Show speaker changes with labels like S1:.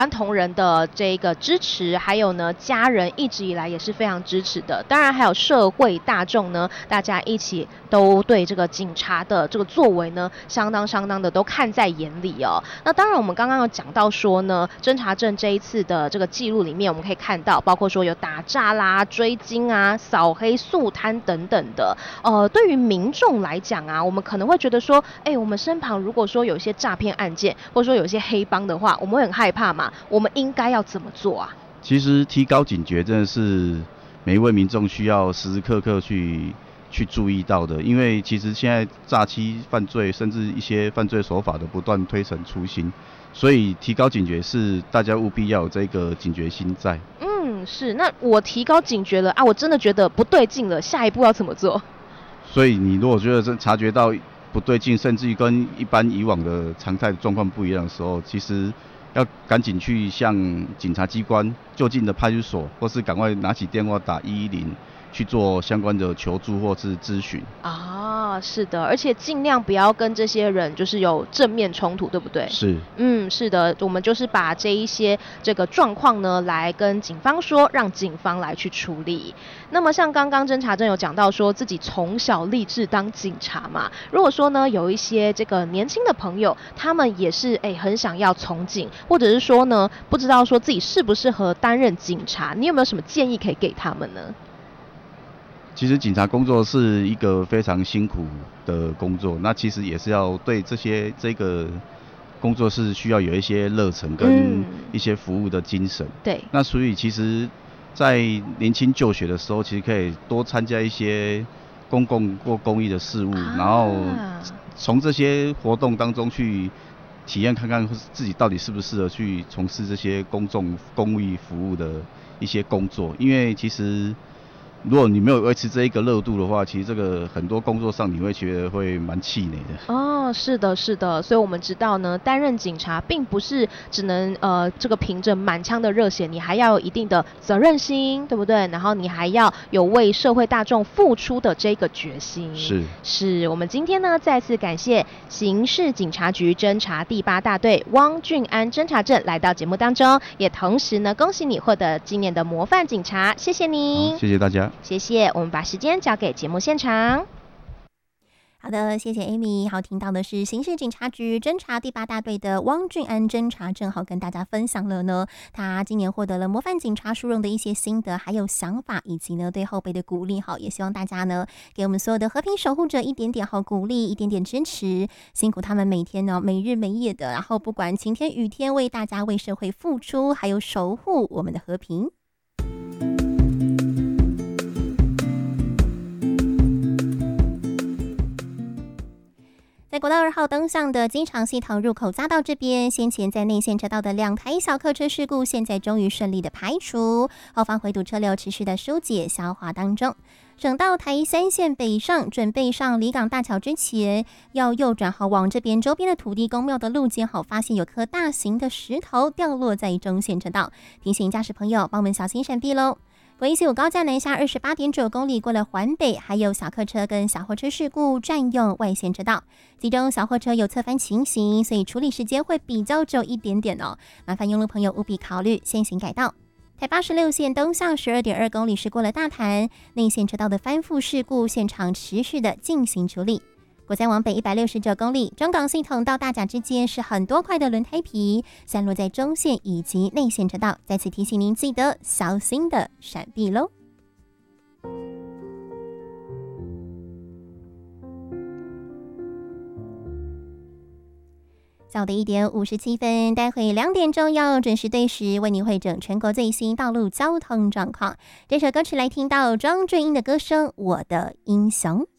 S1: 同仁的这个支持，还有呢家人一直以来也是非常支持的。当然还有社会大众呢，大家一起都对这个警察的这个作为呢，相当的都看在眼里哦。那当然我们刚刚有讲到说呢，侦查证这一次的这个记录里面，我们可以看到，包括说有打诈啦、追金啊、扫黑肃贪等等的。对于民众来讲啊，我们可能会觉得说，我们身旁如果说有一些诈骗案件，或者说有一些黑帮的话，我们会很害怕嘛。我们应该要怎么做啊？
S2: 其实提高警觉真的是每一位民众需要时时刻刻去注意到的，因为其实现在诈欺犯罪甚至一些犯罪手法的不断推陈出新，所以提高警觉是大家务必要有这个警觉心在。
S1: 是。那我提高警觉了啊，我真的觉得不对劲了，下一步要怎么做？
S2: 所以你如果觉得察觉到不对劲，甚至于跟一般以往的常态状况不一样的时候，其实要赶紧去向警察机关就近的派出所，或是赶快拿起电话打110去做相关的求助或是咨询。
S1: 是的，而且尽量不要跟这些人就是有正面冲突，对不对？
S2: 是。
S1: 是的，我们就是把这一些这个状况呢，来跟警方说，让警方来去处理。那么像刚刚侦查证有讲到说自己从小立志当警察嘛，如果说呢有一些这个年轻的朋友，他们也是很想要从警，或者是说呢不知道说自己适不适合担任警察，你有没有什么建议可以给他们呢？
S2: 其实警察工作是一个非常辛苦的工作，那其实也是要对这个工作是需要有一些热忱跟一些服务的精神。
S1: 对。
S2: 那所以其实在年轻就学的时候，其实可以多参加一些公共或公益的事务，然后从这些活动当中去体验看看自己到底适不适合去从事这些公益服务的一些工作。因为其实如果你没有维持这一个热度的话，其实这个很多工作上你会觉得会蛮气馁的。
S1: 是的，是的，所以我们知道呢，担任警察并不是只能这个凭着满腔的热血，你还要有一定的责任心，对不对？然后你还要有为社会大众付出的这个决心。是。我们今天呢再次感谢刑事警察局侦查第8大队汪俊安侦查证来到节目当中，也同时呢恭喜你获得今年的模范警察，谢谢你。
S2: 谢谢大家。
S1: 谢谢，我们把时间交给节目现场。
S3: 好的，谢谢 Amy。好，听到的是刑事警察局侦查第8大队的汪俊安侦查证，好跟大家分享了呢，他今年获得了模范警察殊荣的一些心得，还有想法，以及呢对后辈的鼓励。好，也希望大家呢给我们所有的和平守护者一点点好鼓励，一点点支持，辛苦他们每天呢没日没夜的，然后不管晴天雨天为大家为社会付出，还有守护我们的和平。在国道2号东向的机场系统入口匝道这边，先前在内线车道的2台小客车事故，现在终于顺利的排除，后方回堵车流持续的疏解消化当中。省道台3线北上，准备上离港大桥之前，要右转好往这边周边的土地公庙的路肩，好发现有颗大型的石头掉落在中线车道，提醒驾驶朋友帮我们小心闪避喽。国145高架南下28.9公里过了环北，还有小客车跟小货车事故占用外线车道，其中小货车有侧翻情形，所以处理时间会比较久一点点哦，麻烦用路朋友务必考虑先行改道。台86线东向12.2公里是过了大潭内线车道的翻覆事故，现场持续的进行处理。国3往北169公里，中港系统到大甲之间是很多块的轮胎皮散落在中线以及内线车道，再次提醒您记得小心的闪避喽。下午的1点57分，待会2点钟要准时对时为您汇整全国最新道路交通状况。这首歌曲来听到庄俊英的歌声《我的英雄》。